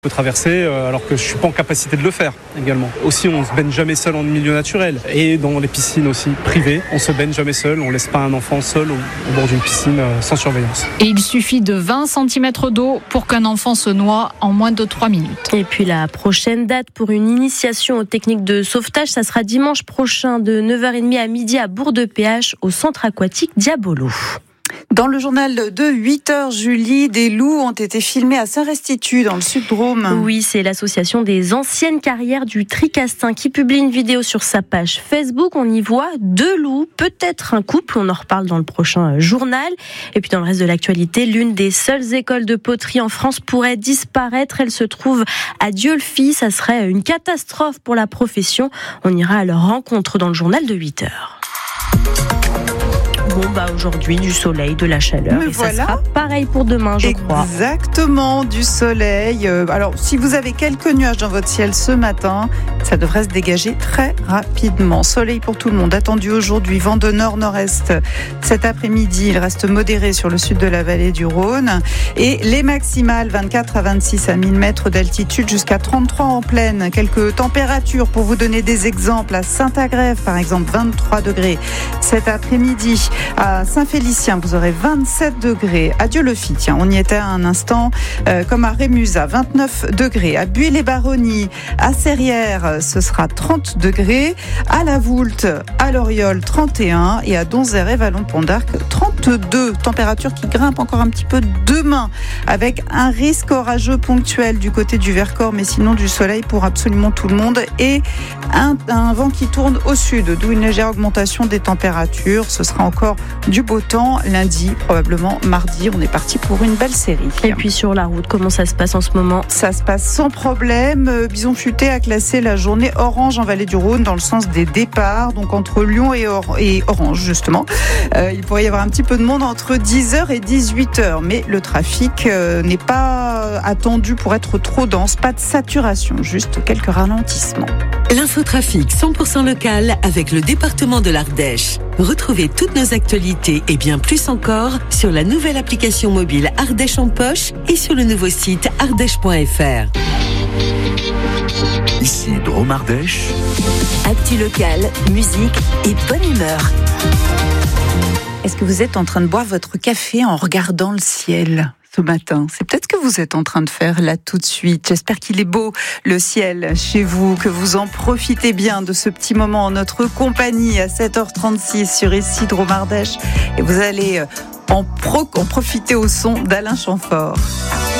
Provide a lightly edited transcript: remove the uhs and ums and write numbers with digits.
Je peux traverser alors que je suis pas en capacité de le faire également. Aussi, on se baigne jamais seul en milieu naturel. Et dans les piscines aussi privées, on se baigne jamais seul. On laisse pas un enfant seul au bord d'une piscine sans surveillance. Et il suffit de 20 cm d'eau pour qu'un enfant se noie en moins de 3 minutes. Et puis la prochaine date pour une initiation aux techniques de sauvetage, ça sera dimanche prochain de 9h30 à midi à Bourg-de-Péage au centre aquatique Diabolo. Dans le journal de 8h, Julie, des loups ont été filmés à Saint-Restitut, dans le Sud-Drôme. Oui, c'est l'association des anciennes carrières du Tricastin qui publie une vidéo sur sa page Facebook. On y voit 2 loups, peut-être un couple. On en reparle dans le prochain journal. Et puis dans le reste de l'actualité, l'une des seules écoles de poterie en France pourrait disparaître. Elle se trouve à Dieulefit. Ça serait une catastrophe pour la profession. On ira à leur rencontre dans le journal de 8h. Aujourd'hui, du soleil, de la chaleur. Mais et voilà. Ça sera pareil pour demain, je crois. Exactement, du soleil. Alors, si vous avez quelques nuages dans votre ciel ce matin, ça devrait se dégager très rapidement. Soleil pour tout le monde attendu aujourd'hui. Vent de nord-nord-est cet après-midi. Il reste modéré sur le sud de la vallée du Rhône. Et les maximales, 24 à 26 à 1000 mètres d'altitude, jusqu'à 33 en plaine. Quelques températures pour vous donner des exemples. À Saint-Agrève, par exemple, 23 degrés cet après-midi. À Saint-Félicien, vous aurez 27 degrés. À Dieulefit, tiens, on y était à un instant, comme à Rémusat, 29 degrés. À Buis-les-Baronnies, à Serrières, ce sera 30 degrés. À La Voulte, à Loriol, 31. Et à Donzère et Vallon-Pont d'Arc, 32. Température qui grimpe encore un petit peu demain, avec un risque orageux ponctuel du côté du Vercors, mais sinon du soleil pour absolument tout le monde. Et un vent qui tourne au sud, d'où une légère augmentation des températures. Ce sera encore du beau temps lundi, probablement mardi. On est parti pour une belle série. Et puis sur la route, comment ça se passe en ce moment ? Ça se passe sans problème. Bison Futé a classé la journée orange en Vallée du Rhône dans le sens des départs, donc entre Lyon et Orange justement. Il pourrait y avoir un petit peu de monde entre 10h et 18h, mais le trafic n'est pas attendu pour être trop dense. Pas de saturation, juste quelques ralentissements. L'infotrafic 100% local avec le département de l'Ardèche. Retrouvez toutes nos actualités et bien plus encore sur la nouvelle application mobile Ardèche en poche et sur le nouveau site ardèche.fr. Ici Drôme Ardèche. Actu local, musique et bonne humeur. Est-ce que vous êtes en train de boire votre café en regardant le ciel ce matin? C'est peut-être ce que vous êtes en train de faire là tout de suite. J'espère qu'il est beau le ciel chez vous, que vous en profitez bien de ce petit moment en notre compagnie à 7h36 sur Ici Drôme Ardèche. Et vous allez en profiter au son d'Alain Chamfort.